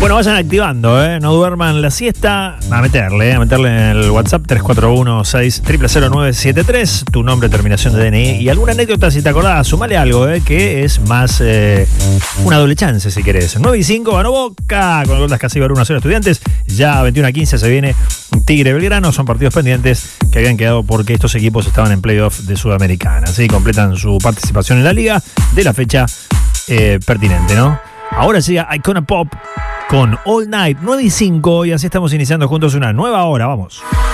Bueno, vayan activando, no duerman la siesta. A meterle en el WhatsApp 341-6000973, tu nombre, terminación de DNI y alguna anécdota si te acordás. Sumale algo, que es más una doble chance si querés. 9 y 5, ganó Boca con goles casi 1-0 Estudiantes. Ya 21-15 se viene Tigre Belgrano. Son partidos pendientes que habían quedado porque estos equipos estaban en playoff de Sudamericana. Así completan su participación en la liga de la fecha pertinente, ¿no? Ahora llega Icona Pop con All Night, 9 y 5, y así estamos iniciando juntos una nueva hora. Vamos.